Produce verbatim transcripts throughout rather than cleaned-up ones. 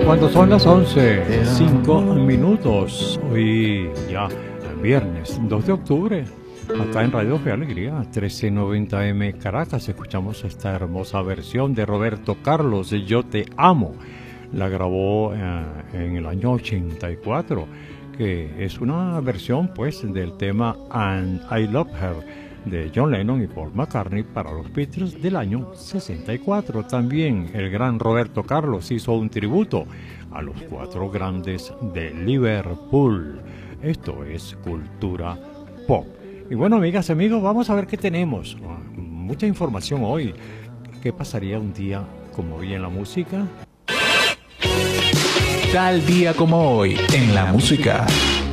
Cuando son las once, cinco minutos, hoy ya viernes dos de octubre, acá en Radio Fe Alegría, trece noventa M Caracas, escuchamos esta hermosa versión de Roberto Carlos, de Yo Te Amo. La grabó eh, en el año ochenta y cuatro, que es una versión pues del tema And I Love Her de John Lennon y Paul McCartney para los Beatles del año sesenta y cuatro. También el gran Roberto Carlos hizo un tributo a los cuatro grandes de Liverpool. Esto es cultura pop. Y bueno, amigas y amigos, vamos a ver qué tenemos. Mucha información hoy. ¿Qué pasaría un día como hoy en la música? Tal día como hoy en la música.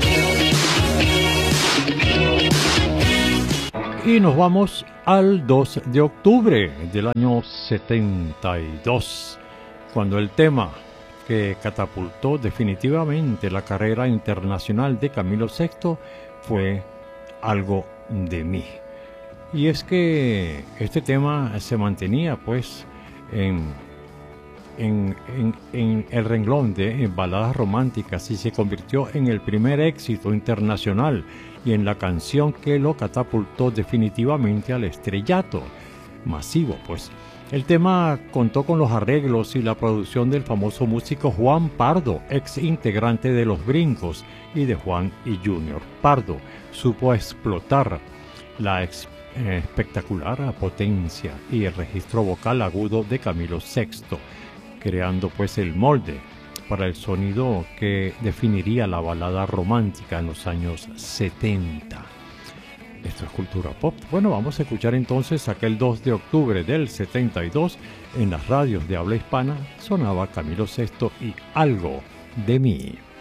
Y nos vamos al dos de octubre del año setenta y dos, cuando el tema que catapultó definitivamente la carrera internacional de Camilo sexto fue Algo de mí. Y es que este tema se mantenía pues en, en, en, en el renglón de baladas románticas y se convirtió en el primer éxito internacional y en la canción que lo catapultó definitivamente al estrellato masivo, pues. El tema contó con los arreglos y la producción del famoso músico Juan Pardo, ex integrante de Los Brincos y de Juan y Junior. Pardo supo explotar la ex, eh, espectacular potencia y el registro vocal agudo de Camilo sexto, creando pues el molde para el sonido que definiría la balada romántica en los años setenta. Esto es cultura pop. Bueno, vamos a escuchar entonces aquel dos de octubre del setenta y dos en las radios de habla hispana sonaba Camilo sexto y Algo de mí.